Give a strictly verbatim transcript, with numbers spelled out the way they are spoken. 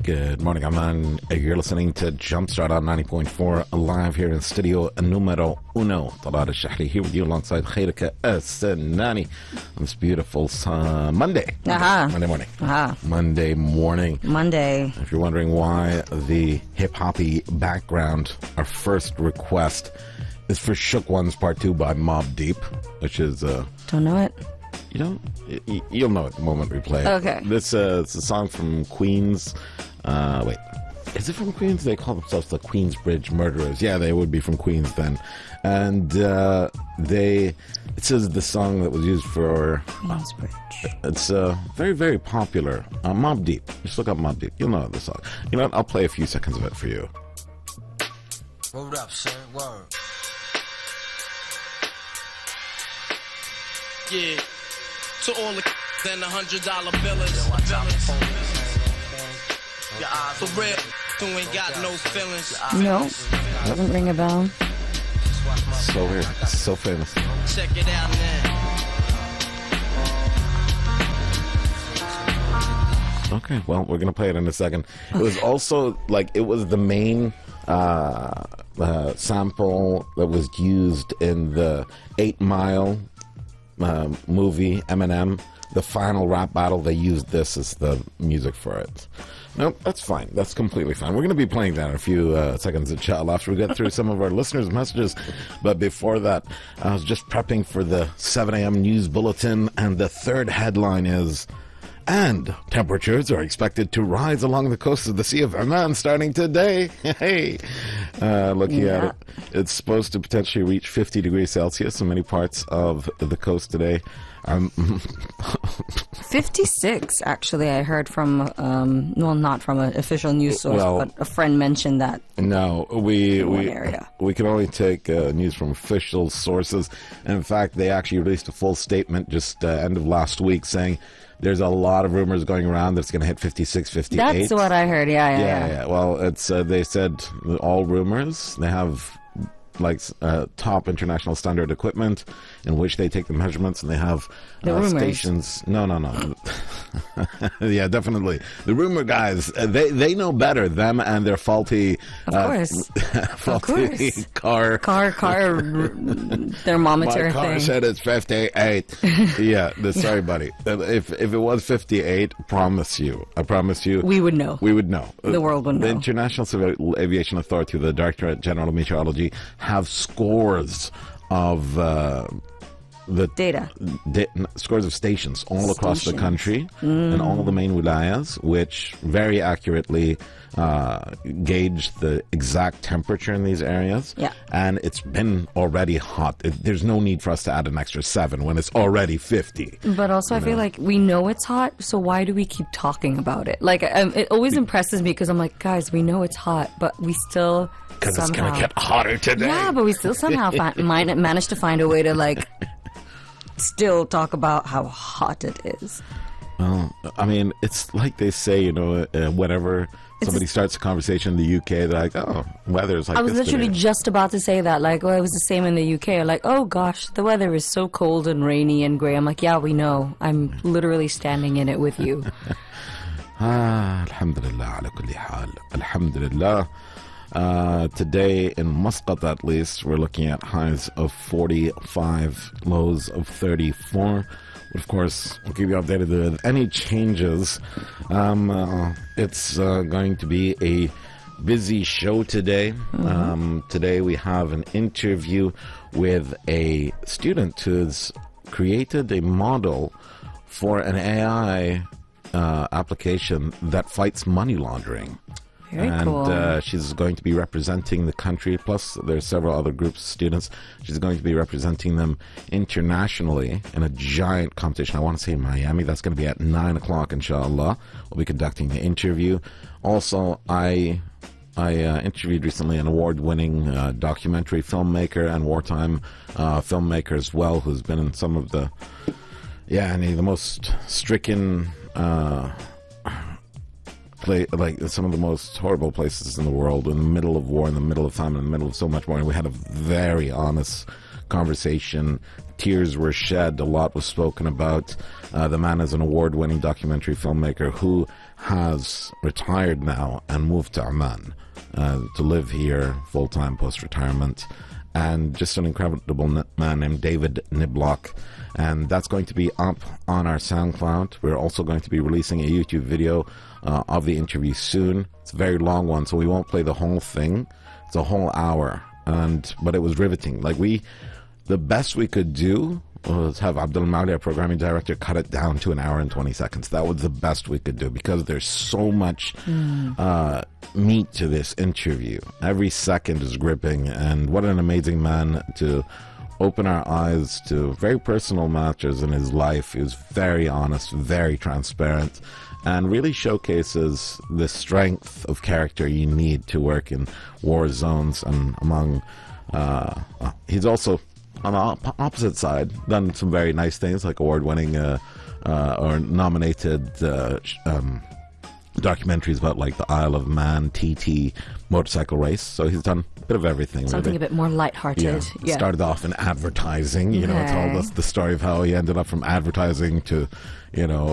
Good morning, Amman. You're listening to Jumpstart on ninety point four, live here in Studio Numero Uno. Talal Al-Shahri here with you alongside Khairika As-Sinani on this beautiful uh, Monday. Uh-huh. Monday morning. Uh-huh. Monday morning. Monday. If you're wondering why the hip-hoppy background, our first request is for Shook Ones Part two by Mobb Deep, which is... Uh, Don't know it. You know, y- you'll know it the moment we play it. Okay. This uh, it's a song from Queens. Uh, wait, is it from Queens? They call themselves the Queensbridge Murderers. Yeah, they would be from Queens then. And uh, they, it says the song that was used for... Queensbridge. It's uh, very, very popular. Uh, Mobb Deep. Just look up Mobb Deep. You'll know the song. You know what? I'll play a few seconds of it for you. Hold up, son. Word. Yeah. To all the and the hundred dollar billers. For real, who ain't got no feelings. No, doesn't ring a bell. So weird. So famous. Check it out now. Okay, well, we're going to play it in a second. It was also, like, it was the main uh, uh, sample that was used in the eight mile uh, movie, Eminem. The final rap battle, they used this as the music for it. No, that's fine. That's completely fine. We're going to be playing that in a few uh, seconds, inshallah, after we get through some of our listeners' messages. But before that, I was just prepping for the seven a.m. news bulletin, and the third headline is... And temperatures are expected to rise along the coast of the Sea of Oman starting today. Hey, uh, looking Yeah. at it, it's supposed to potentially reach fifty degrees Celsius in many parts of the coast today. Um, fifty-six, actually, I heard from, um, well, not from an official news source, Well- but a friend mentioned that. no, we In one we area. we can only take uh, news from official sources. And in fact, they actually released a full statement just uh, end of last week saying there's a lot of rumors going around that it's going to hit fifty-six, fifty-eight. That's what I heard, yeah, yeah, Yeah, yeah. yeah. Well, it's uh, they said all rumors. They have like uh, top international standard equipment in which they take the measurements, and they have The uh, rumors. stations. No, no, no. Yeah, definitely. The rumor guys, uh, they they know better. Them and their faulty, Of uh, course. faulty course. car. Car, car r- thermometer My car thing. said it's fifty-eight. Yeah, the, sorry, buddy. Uh, If if it was fifty-eight, promise you, I promise you, We would know. we would know. The world would The know. International Civil Aviation Authority, the Directorate General of Meteorology, have scores of uh, the Data. da- scores of stations all across the Stations. country and all the main wilayas, which very accurately uh, gauge the exact temperature in these areas. Yeah. And it's been already hot. It, there's no need for us to add an extra seven when it's already fifty. But also, I feel like we know it's hot, so why do we keep talking about it? Like, um, it always impresses me because I'm like, guys, we know it's hot, but we still Because it's somehow... going to get hotter today. Yeah, but we still somehow fi- might manage to find a way to, like, still talk about how hot it is. Well, I mean, it's like they say, you know, uh, whenever somebody starts a conversation in the U K, they're like, oh, weather's like I was this literally today. just about to say that. Like, oh, it was the same in the U K. Like, oh gosh, the weather is so cold and rainy and grey. I'm like, yeah, we know. I'm literally standing in it with you. Ah, alhamdulillah, ala kulli hal. Alhamdulillah. Uh, today in Muscat, at least, we're looking at highs of forty-five, lows of thirty-four. But of course, we'll keep you updated with any changes. Um, uh, it's uh, going to be a busy show today. Um, today we have an interview with a student who's created a model for an A I uh, application that fights money laundering. Very and cool. uh, she's going to be representing the country. Plus, there's several other groups of students. She's going to be representing them internationally in a giant competition. I want to say in Miami. That's going to be at nine o'clock, inshallah. We'll be conducting the interview. Also, I I uh, interviewed recently an award-winning uh, documentary filmmaker and wartime uh, filmmaker as well, who's been in some of the yeah, and the most stricken. Uh, Play, like some of the most horrible places in the world, in the middle of war, in the middle of famine, in the middle of so much more. And we had a very honest conversation. Tears were shed. A lot was spoken about. Uh, the man is an award-winning documentary filmmaker who has retired now and moved to Amman uh, to live here full-time post-retirement. And just an incredible man named David Niblock. And that's going to be up on our SoundCloud. We're also going to be releasing a YouTube video uh, of the interview soon. It's a very long one, so we won't play the whole thing. It's a whole hour, and but it was riveting. Like we, the best we could do was have Abdul Mali, our programming director, cut it down to an hour and twenty seconds. That was the best we could do because there's so much mm. uh, meat to this interview. Every second is gripping, and what an amazing man to open our eyes to very personal matters in his life. He was very honest, very transparent, and really showcases the strength of character you need to work in war zones and among... Uh, uh, he's also, on the op- opposite side, done some very nice things, like award-winning uh, uh, or nominated uh, um, documentaries about, like, the Isle of Man T T motorcycle race. So he's done a bit of everything. Something really. a bit more lighthearted. Yeah. Yeah. Started off in advertising, you know, Okay. told us the story of how he ended up from advertising to, you know,